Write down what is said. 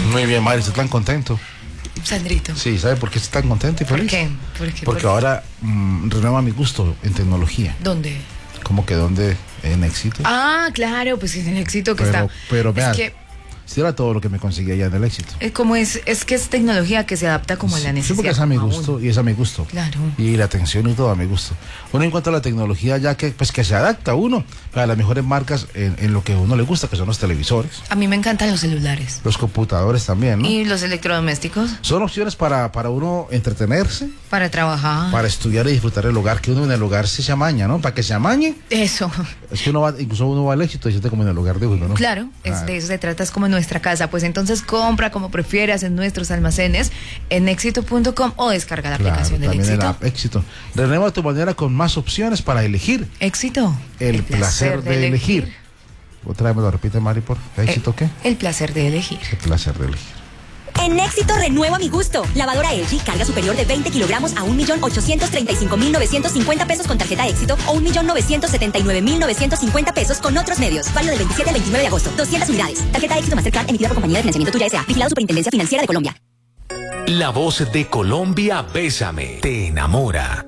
Muy bien, Mari, ¿está tan contento? Sandrito. Sí, ¿sabe por qué está tan contento y ¿Por feliz? qué? Porque ahora renueva mi gusto en tecnología. ¿Dónde? ¿Cómo que dónde? En Éxito. Ah, claro, pues es el Éxito que está. Pero vean, es que si era todo lo que me conseguía allá en el Éxito. como es que es tecnología que se adapta como a la necesidad. Sí, porque es a mi como gusto uno. y es a mi gusto. Claro. Y la atención y todo a mi gusto. Uno encuentra la tecnología ya que se adapta a uno a las mejores marcas en lo que a uno le gusta, que son los televisores, A mí me encantan los celulares. los computadores también, ¿no? ¿Y los electrodomésticos? Son opciones para uno entretenerse, Para trabajar. para estudiar y disfrutar el hogar, que uno en el hogar se amaña, ¿no? Para que se amañe, Eso. es que incluso uno va al Éxito y se siente como en el hogar de uno, ¿no? Claro, de eso se trata, es como nuestra casa. Pues entonces compra como prefieras en nuestros almacenes, en éxito.com o descarga la aplicación del también en Éxito. la Éxito. Renueva tu manera con más opciones para elegir. Éxito. El placer de elegir. Otra vez me lo repite, Mari, por ¿Éxito qué? El placer de elegir. El placer de elegir. En Éxito renueva mi gusto. Lavadora LG carga superior de 20 kilogramos a 1.835.950 pesos con tarjeta Éxito o 1.979.950 pesos con otros medios. Válido del 27 al 29 de agosto. 200 unidades. Tarjeta Éxito Mastercard emitida por Compañía de Financiamiento Tuya S.A. Vigilado Superintendencia Financiera de Colombia. La voz de Colombia, Bésame, te enamora.